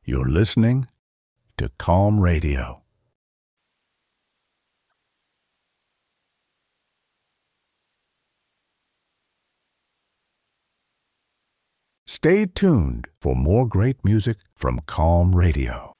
You're listening to Calm Radio. Stay tuned for more great music from Calm Radio.